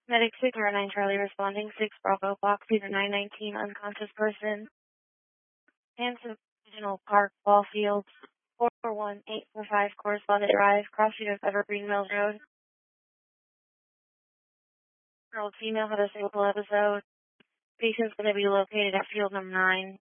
Medic 609 Charlie responding, 6 Bravo, box leader 919, unconscious person. Hanson Regional Park, Ball Fields, 41845, Correspondent Drive, cross street of Evergreen Mills Road. Girl, female, had a single episode. Patient's going to be located at field number 9.